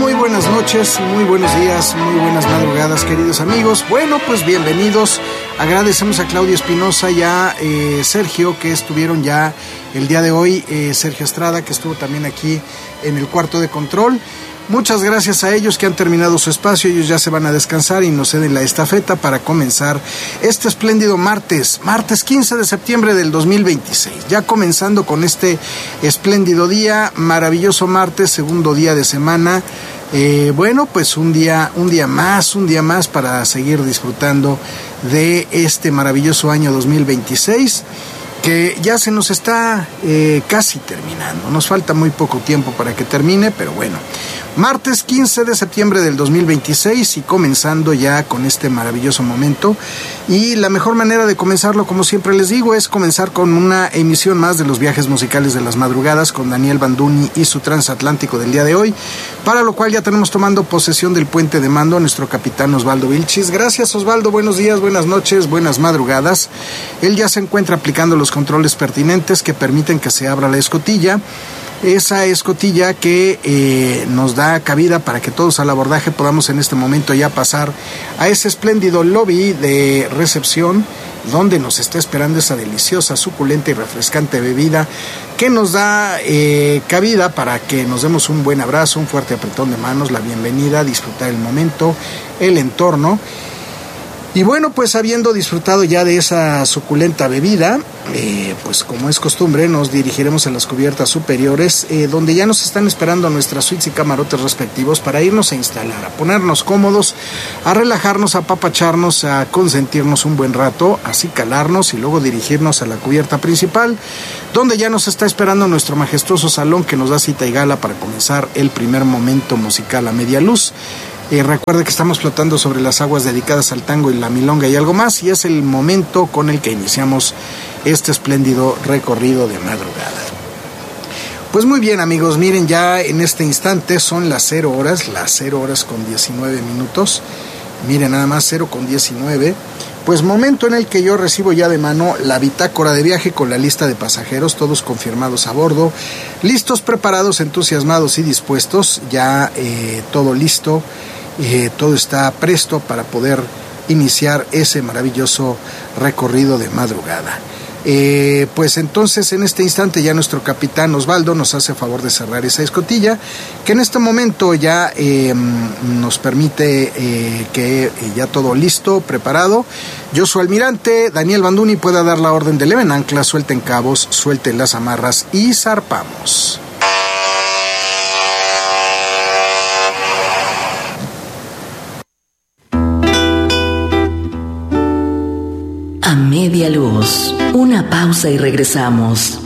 Muy buenas noches, muy buenos días, muy buenas madrugadas, queridos amigos. Bueno, pues bienvenidos. Agradecemos a Claudia Espinosa y a Sergio, que estuvieron ya el día de hoy. Sergio Estrada, que estuvo también aquí en el cuarto de control. Muchas gracias a ellos que han terminado su espacio. Ellos ya se van a descansar y nos ceden la estafeta para comenzar este espléndido martes 15 de septiembre del 2026. Ya comenzando con este espléndido día, maravilloso martes, segundo día de semana. Bueno, pues un día más para seguir disfrutando de este maravilloso año 2026. Que ya se nos está casi terminando. Nos falta muy poco tiempo para que termine, pero bueno. Martes 15 de septiembre del 2026 y comenzando ya con este maravilloso momento. Y la mejor manera de comenzarlo, como siempre les digo, es comenzar con una emisión más de los viajes musicales de las madrugadas con Daniel Banduni y su transatlántico del día de hoy, para lo cual ya tenemos tomando posesión del puente de mando a nuestro capitán Osvaldo Vilchis. Gracias, Osvaldo, buenos días, buenas noches, buenas madrugadas. Él ya se encuentra aplicando los controles pertinentes que permiten que se abra la escotilla. Esa escotilla que nos da cabida para que todos al abordaje podamos en este momento ya pasar a ese espléndido lobby de recepción donde nos está esperando esa deliciosa, suculenta y refrescante bebida que nos da cabida para que nos demos un buen abrazo, un fuerte apretón de manos, la bienvenida, disfrutar el momento, el entorno. Y bueno, pues habiendo disfrutado ya de esa suculenta bebida, pues como es costumbre, nos dirigiremos a las cubiertas superiores, donde ya nos están esperando nuestras suites y camarotes respectivos para irnos a instalar, a ponernos cómodos, a relajarnos, a apapacharnos, a consentirnos un buen rato, así calarnos y luego dirigirnos a la cubierta principal, donde ya nos está esperando nuestro majestuoso salón que nos da cita y gala para comenzar el primer momento musical a media luz. Recuerde que estamos flotando sobre las aguas dedicadas al tango y la milonga y algo más, y es el momento con el que iniciamos este espléndido recorrido de madrugada. Pues muy bien, amigos, miren, ya en este instante son las 0 horas con 19 minutos. Miren, nada más 0:19. Pues momento en el que yo recibo ya de mano la bitácora de viaje con la lista de pasajeros, todos confirmados a bordo, listos, preparados, entusiasmados y dispuestos, ya todo listo. Todo está presto para poder iniciar ese maravilloso recorrido de madrugada. Pues entonces en este instante ya nuestro capitán Osvaldo nos hace favor de cerrar esa escotilla que en este momento ya nos permite que ya todo listo, preparado. Yo, su almirante Daniel Banduni, pueda dar la orden de leven anclas, suelten cabos, suelten las amarras y zarpamos. A media luz, una pausa y regresamos.